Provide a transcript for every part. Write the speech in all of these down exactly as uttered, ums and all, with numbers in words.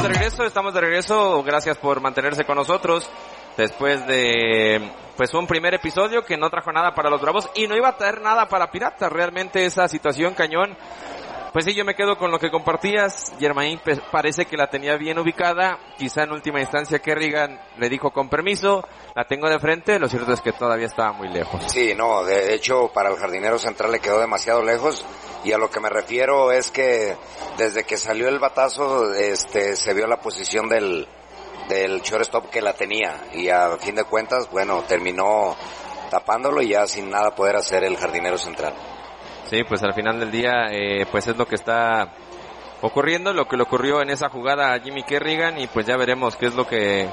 de regreso, estamos de regreso. Gracias por mantenerse con nosotros después de pues un primer episodio que no trajo nada para los Bravos y no iba a traer nada para Piratas. Realmente esa situación cañón. Pues sí, yo me quedo con lo que compartías. Germain pues, parece que la tenía bien ubicada. Quizá en última instancia Kerrigan le dijo con permiso, la tengo de frente. Lo cierto es que todavía estaba muy lejos. Sí, no, de hecho para el jardinero central le quedó demasiado lejos. Y a lo que me refiero es que desde que salió el batazo, este, se vio la posición del, del shortstop que la tenía. Y a fin de cuentas, bueno, terminó tapándolo y ya sin nada poder hacer el jardinero central. Sí, pues al final del día, eh, pues es lo que está ocurriendo, lo que le ocurrió en esa jugada a Jimmy Kerrigan, y pues ya veremos qué es lo que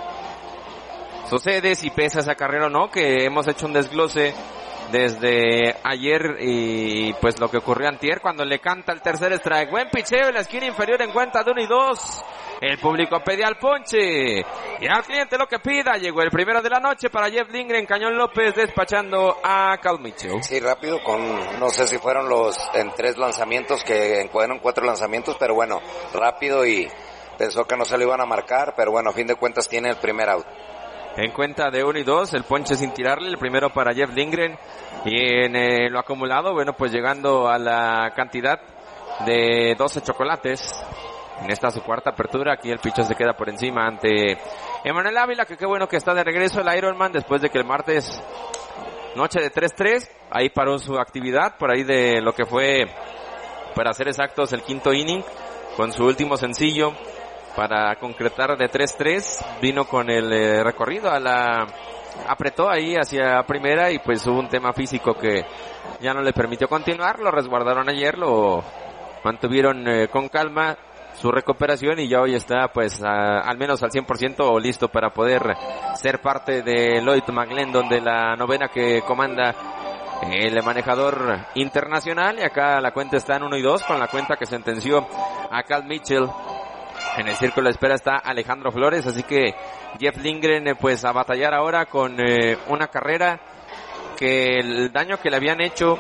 sucede, si pesa esa carrera o no, que hemos hecho un desglose desde ayer y pues lo que ocurrió antier cuando le canta el tercer strike. Buen picheo en la esquina inferior en cuenta de uno y dos. El público pedía al ponche y al cliente lo que pida. Llegó el primero de la noche para Jeff Lindgren. Cañón López despachando a Cal Mitchell. Sí, rápido, con no sé si fueron los en tres lanzamientos, que fueron cuatro lanzamientos, pero bueno, rápido, y pensó que no se lo iban a marcar, pero bueno, a fin de cuentas tiene el primer out. En cuenta de uno y dos, el ponche sin tirarle, el primero para Jeff Lindgren. Y en eh, lo acumulado, bueno, pues llegando a la cantidad de doce chocolates. En esta su cuarta apertura, aquí el pitcher se queda por encima ante Emanuel Ávila, que qué bueno que está de regreso el Ironman después de que el martes, noche de tres tres, ahí paró su actividad, por ahí de lo que fue, para ser exactos, el quinto inning, con su último sencillo, para concretar de tres tres, vino con el eh, recorrido a la, apretó ahí hacia primera y pues hubo un tema físico que ya no le permitió continuar, lo resguardaron ayer, lo mantuvieron eh, con calma, su recuperación, y ya hoy está pues a, al menos al cien por ciento listo para poder ser parte de Lloyd McGlendon, de la novena que comanda el manejador internacional. Y acá la cuenta está en uno y dos con la cuenta que sentenció a Cal Mitchell. En el círculo de espera está Alejandro Flores, así que Jeff Lindgren pues a batallar ahora con eh, una carrera que el daño que le habían hecho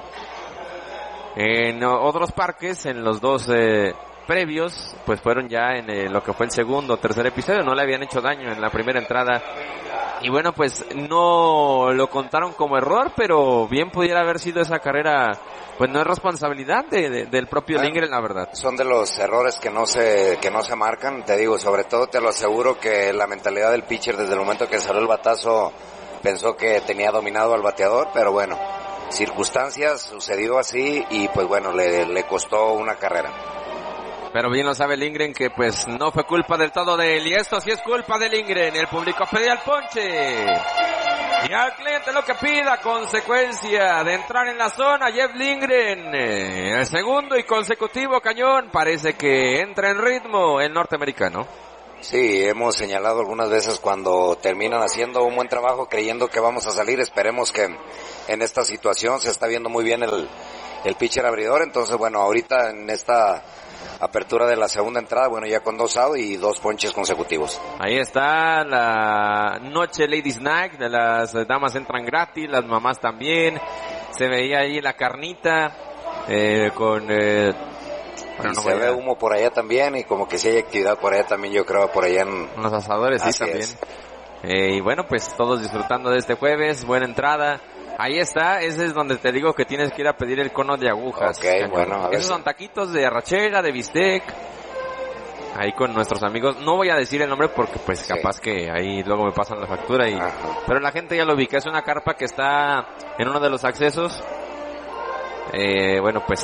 en otros parques, en los dos eh, previos, pues fueron ya en eh, lo que fue el segundo o tercer episodio, no le habían hecho daño en la primera entrada. Y bueno, pues no lo contaron como error, pero bien pudiera haber sido esa carrera, pues no es responsabilidad de, de, del propio bueno, Lindgren, la verdad. Son de los errores que no se que no se marcan, te digo, sobre todo te lo aseguro que la mentalidad del pitcher desde el momento que salió el batazo pensó que tenía dominado al bateador, pero bueno, circunstancias, sucedió así y pues bueno, le, le costó una carrera. Pero bien lo sabe Lindgren que pues no fue culpa del todo de él, y esto sí es culpa de Lindgren. El público pedía el ponche y al cliente lo que pida, consecuencia de entrar en la zona Jeff Lindgren, el segundo y consecutivo cañón, parece que entra en ritmo el norteamericano. Sí, hemos señalado algunas veces cuando terminan haciendo un buen trabajo creyendo que vamos a salir, esperemos que en esta situación se está viendo muy bien el, el pitcher abridor, entonces bueno, ahorita en esta apertura de la segunda entrada, bueno, ya con dos outs y dos ponches consecutivos. Ahí está la noche Ladies Night, de las damas entran gratis, las mamás también, se veía ahí la carnita, eh, con... Eh, bueno, no se ve humo por allá también, y como que sí hay actividad por allá también, yo creo, por allá en... Los asadores, sí, también. Eh, y bueno, pues todos disfrutando de este jueves, buena entrada. Ahí está, ese es donde te digo que tienes que ir a pedir el cono de agujas. Ok, bueno, a ver. Esos son taquitos de arrachera, de bistec. Ahí con nuestros amigos. No voy a decir el nombre porque pues sí, capaz que ahí luego me pasan la factura. y Pero la gente ya lo ubica, es una carpa que está en uno de los accesos. Eh, bueno, pues...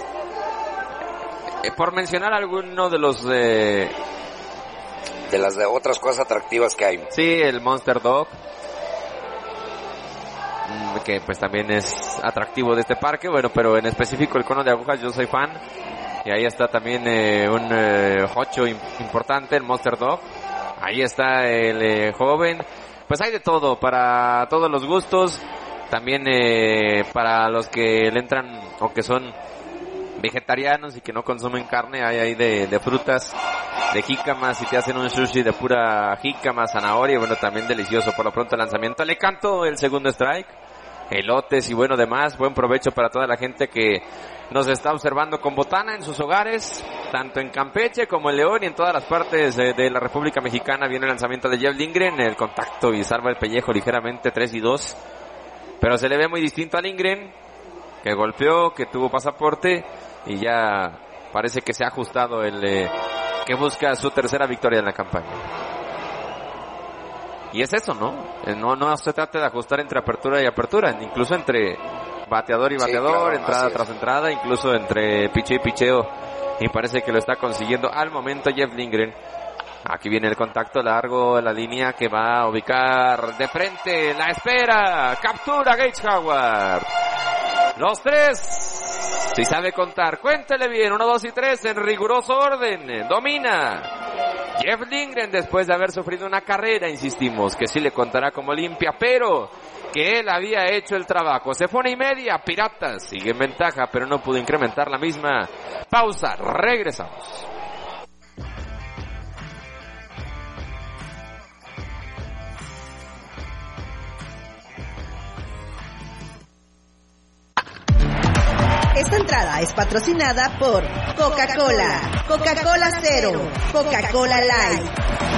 Eh, por mencionar alguno de los... Eh, de las de otras cosas atractivas que hay. Sí, el Monster Dog, que pues también es atractivo de este parque, bueno, pero en específico el cono de agujas yo soy fan, y ahí está también eh, un eh, hocho importante, el Monster Dog, ahí está el eh, joven, pues hay de todo, para todos los gustos, también eh, para los que le entran o que son vegetarianos y que no consumen carne, hay ahí de, de frutas, de jícamas, si te hacen un sushi de pura jícama, zanahoria, bueno, también delicioso. Por lo pronto el lanzamiento, le canto el segundo strike, elotes y bueno, demás. Buen provecho para toda la gente que nos está observando con botana en sus hogares, tanto en Campeche como en León y en todas las partes de, de la República Mexicana. Viene el lanzamiento de Jeff Lindgren, el contacto y salva el pellejo ligeramente, tres y dos. Pero se le ve muy distinto a Lindgren, que golpeó, que tuvo pasaporte y ya parece que se ha ajustado el eh, que busca su tercera victoria en la campaña. Y es eso, ¿no? No, no se trata de ajustar entre apertura y apertura, incluso entre bateador y bateador, sí, claro, entrada tras entrada, incluso entre picheo y picheo. Y parece que lo está consiguiendo al momento Jeff Lindgren. Aquí viene el contacto largo, la línea que va a ubicar de frente, la espera, captura Gage Howard. Los tres, si sabe contar, cuéntele bien, uno, dos y tres en riguroso orden, domina Jeff Lindgren después de haber sufrido una carrera, insistimos, que sí le contará como limpia, pero que él había hecho el trabajo. Se fue una y media, Piratas sigue en ventaja, pero no pudo incrementar la misma. Pausa, regresamos. Esta entrada es patrocinada por Coca-Cola, Coca-Cola Cero, Coca-Cola Light.